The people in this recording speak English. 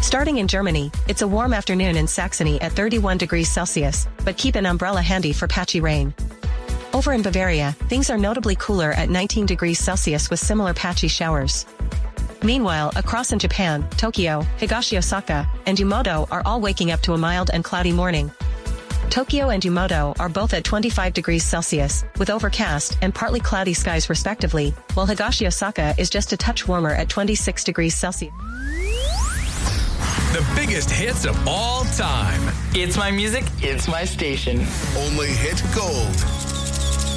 Starting in Germany, it's a warm afternoon in Saxony at 31 degrees Celsius, but keep an umbrella handy for patchy rain. Over in Bavaria, things are notably cooler at 19 degrees Celsius with similar patchy showers. Meanwhile, across in Japan, Tokyo, Higashi Osaka, and Yumoto are all waking up to a mild and cloudy morning. Tokyo and Yumoto are both at 25 degrees Celsius, with overcast and partly cloudy skies respectively, while Higashi Osaka is just a touch warmer at 26 degrees Celsius. The biggest hits of all time. It's my music, it's my station. Only hit gold.